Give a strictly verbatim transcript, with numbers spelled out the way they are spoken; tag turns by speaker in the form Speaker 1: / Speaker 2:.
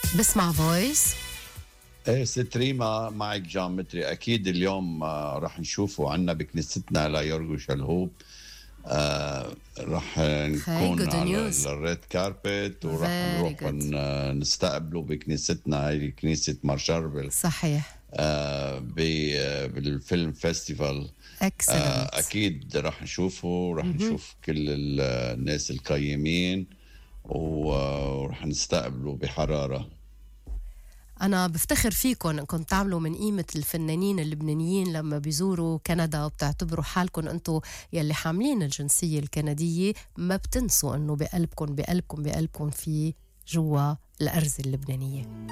Speaker 1: بسمع فويس.
Speaker 2: ايه ست ريما، معك جان متري. اكيد اليوم آه رح نشوفه عنا بكنيستنا ليورجو شلهوب. آه رح
Speaker 1: خي
Speaker 2: نكون
Speaker 1: good
Speaker 2: على
Speaker 1: news.
Speaker 2: الريد كاربت، ورح
Speaker 1: very
Speaker 2: نروح
Speaker 1: good.
Speaker 2: ون- نستقبله بكنيستنا، هاي كنيسة مارشاربل.
Speaker 1: صحيح.
Speaker 2: آه ب- آه، بالفيلم فيستيفال.
Speaker 1: excellent.
Speaker 2: آه أكيد رح نشوفه، رح نشوف كل ال- الناس القيمين، ورح نستقبله بحرارة.
Speaker 1: أنا بفتخر فيكم أنكم تعملوا من قيمة الفنانين اللبنانيين لما بيزوروا كندا، وبتعتبروا حالكم أنتوا يلي حاملين الجنسية الكندية، ما بتنسوا أنه بقلبكم بقلبكم بقلبكم في جوا الأرز اللبنانية.